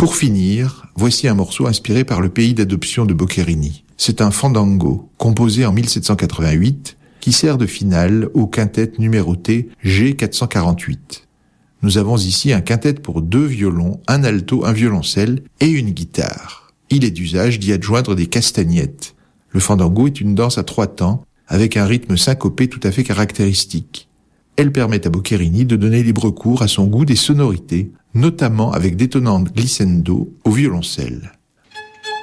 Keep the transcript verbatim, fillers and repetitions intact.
Pour finir, voici un morceau inspiré par le pays d'adoption de Boccherini. C'est un fandango, composé en mille sept cent quatre-vingt-huit, qui sert de finale au quintet numéroté G quatre cent quarante-huit. Nous avons ici un quintet pour deux violons, un alto, un violoncelle et une guitare. Il est d'usage d'y adjoindre des castagnettes. Le fandango est une danse à trois temps, avec un rythme syncopé tout à fait caractéristique. Elle permet à Boccherini de donner libre cours à son goût des sonorités, notamment avec d'étonnants glissando au violoncelle.